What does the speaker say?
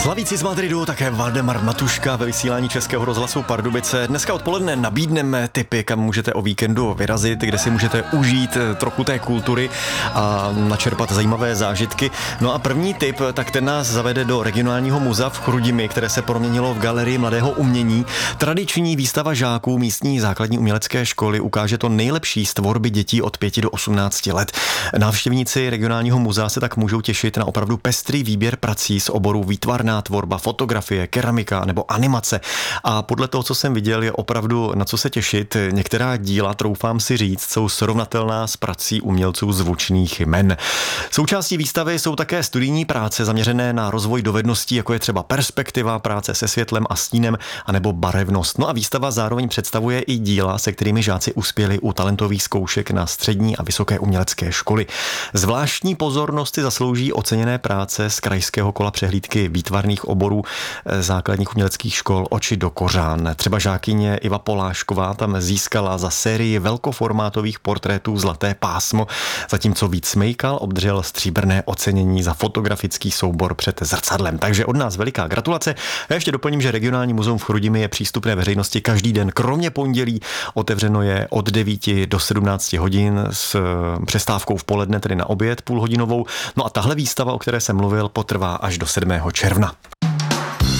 Slavíci z Madridu, také Valdemar Matuška ve vysílání Českého rozhlasu Pardubice. Dneska odpoledne nabídneme tipy, kam můžete o víkendu vyrazit, kde si můžete užít trochu té kultury a načerpat zajímavé zážitky. No a první tip, tak ten nás zavede do regionálního muzea v Chrudimi, které se proměnilo v Galerii mladého umění. Tradiční výstava žáků místní základní umělecké školy ukáže to nejlepší z tvorby dětí od 5 do 18 let. Návštěvníci regionálního muzea se tak můžou těšit na opravdu pestrý výběr prací z oborů výtvarná tvorba, fotografie, keramika nebo animace. A podle toho, co jsem viděl, je opravdu na co se těšit. Některá díla, troufám si říct, jsou srovnatelná s prací umělců zvučných jmen. Součástí výstavy jsou také studijní práce zaměřené na rozvoj dovedností, jako je třeba perspektiva, práce se světlem a stínem, anebo barevnost. No a výstava zároveň představuje i díla, se kterými žáci uspěli u talentových zkoušek na střední a vysoké umělecké školy. Zvláštní pozornost si zaslouží oceněné práce z krajského kola přehlídky výtvarných oborů základních uměleckých škol Oči do kořán. Třeba žákyně Iva Polášková tam získala za sérii velkoformátových portrétů zlaté pásmo, zatímco Vít Smejkal obdržel stříbrné ocenění za fotografický soubor před zrcadlem. Takže od nás veliká gratulace. A ještě doplním, že regionální muzeum v Chrudimi je přístupné veřejnosti každý den, kromě pondělí. Otevřeno je od 9 do 17 hodin s přestávkou v poledne, tedy na oběd půlhodinovou. No a tahle výstava, o které jsem mluvil, potrvá až do 7. června.